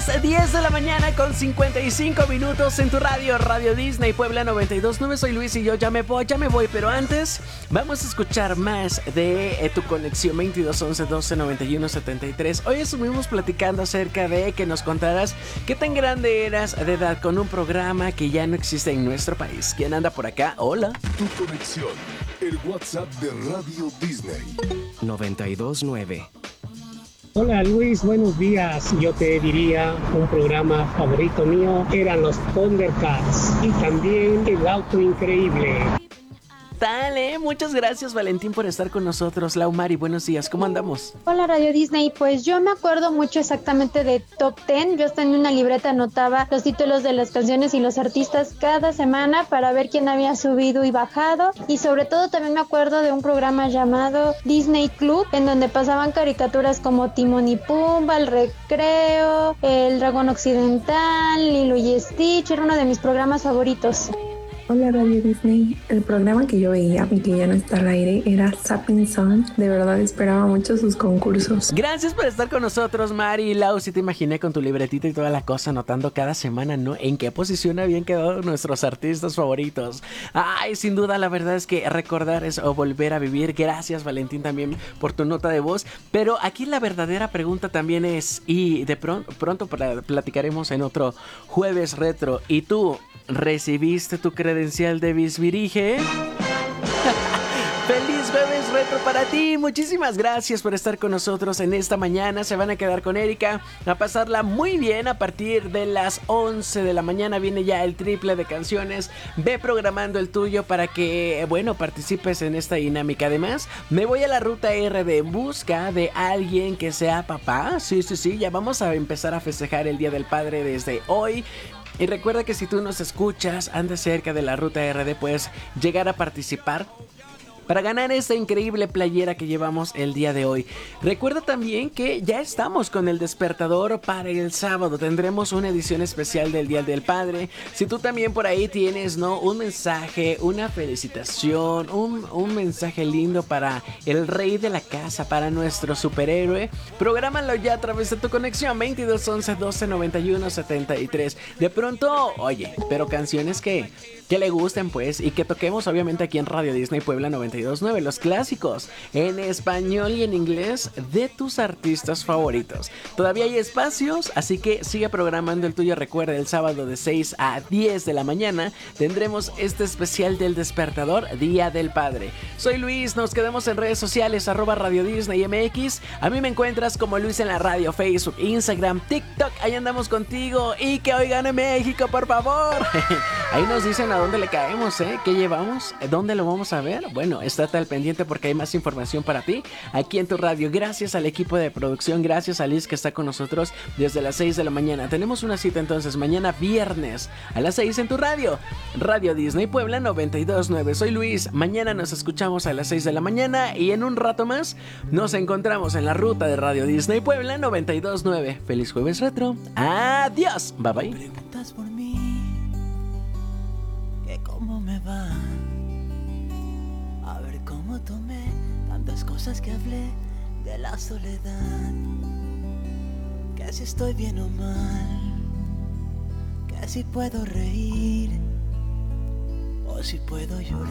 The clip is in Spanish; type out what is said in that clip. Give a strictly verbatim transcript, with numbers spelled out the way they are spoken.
Viernes, diez de la mañana con cincuenta y cinco minutos en tu radio, Radio Disney Puebla noventa y dos punto nueve. Soy Luis y yo ya me voy, ya me voy, pero antes vamos a escuchar más de eh, tu conexión veintidós once doce noventa y uno setenta y tres. Hoy estuvimos platicando acerca de que nos contaras qué tan grande eras de edad con un programa que ya no existe en nuestro país. ¿Quién anda por acá? Hola. Tu conexión, el WhatsApp de Radio Disney noventa y dos punto nueve. Hola Luis, buenos días. Yo te diría, un programa favorito mío eran los Thundercats y también El Auto Increíble. Dale, muchas gracias Valentín por estar con nosotros. Lau Mari, buenos días, ¿cómo andamos? Hola Radio Disney, pues yo me acuerdo mucho exactamente de Top diez. Yo hasta en una libreta anotaba los títulos de las canciones y los artistas cada semana para ver quién había subido y bajado. Y sobre todo también me acuerdo de un programa llamado Disney Club, en donde pasaban caricaturas como Timón y Pumba, El Recreo, El Dragón Occidental, Lilo y Stitch. Era uno de mis programas favoritos. Hola Radio Disney, el programa que yo veía y que ya no está al aire era Zapping Zone. De verdad esperaba mucho sus concursos. Gracias por estar con nosotros, Mari y Lau. Sí te imaginé con tu libretita y toda la cosa, anotando cada semana, ¿no? En qué posición habían quedado nuestros artistas favoritos. Ay, sin duda, la verdad es que recordar es o volver a vivir. Gracias, Valentín, también por tu nota de voz. Pero aquí la verdadera pregunta también es, y de pronto, pronto platicaremos en otro Jueves Retro, ¿y tú recibiste tu credencial de Bisbirige? ¡Feliz Jueves Retro para ti! Muchísimas gracias por estar con nosotros en esta mañana. Se van a quedar con Erika a pasarla muy bien. A partir de las once de la mañana viene ya el triple de canciones. Ve programando el tuyo para que, bueno, participes en esta dinámica. Además, me voy a la ruta R D en busca de alguien que sea papá. Sí, sí, sí, ya vamos a empezar a festejar el Día del Padre desde hoy. Y recuerda que si tú nos escuchas, andas cerca de la ruta R D, puedes llegar a participar para ganar esta increíble playera que llevamos el día de hoy. Recuerda también que ya estamos con el despertador para el sábado. Tendremos una edición especial del Día del Padre. Si tú también por ahí tienes, ¿no?, un mensaje, una felicitación, un, un mensaje lindo para el rey de la casa, para nuestro superhéroe, prográmalo ya a través de tu conexión veintidós once doce noventa y uno setenta y tres. De pronto, oye, pero canciones que... que le gusten pues y que toquemos obviamente aquí en Radio Disney Puebla noventa y dos punto nueve, los clásicos en español y en inglés de tus artistas favoritos. Todavía hay espacios, así que sigue programando el tuyo. Recuerda, el sábado de seis a diez de la mañana tendremos este especial del despertador, Día del Padre. Soy Luis, nos quedamos en redes sociales, arroba Radio Disney M X. A mí me encuentras como Luis en la radio, Facebook, Instagram, TikTok, ahí andamos contigo. Y que hoy gane México, por favor. Ahí nos dicen a dónde le caemos, ¿eh? ¿Qué llevamos? ¿Dónde lo vamos a ver? Bueno, estate al pendiente porque hay más información para ti aquí en tu radio. Gracias al equipo de producción, gracias a Liz que está con nosotros desde las seis de la mañana. Tenemos una cita entonces mañana viernes a las seis en tu radio, Radio Disney Puebla noventa y dos punto nueve. Soy Luis, mañana nos escuchamos a las seis de la mañana y en un rato más nos encontramos en la ruta de Radio Disney Puebla noventa y dos punto nueve. Feliz Jueves Retro. Adiós. Bye bye. Preguntas por mí, que cómo me va, a ver cómo tomé tantas cosas que hablé de la soledad, que si estoy bien o mal, que si puedo reír o si puedo llorar.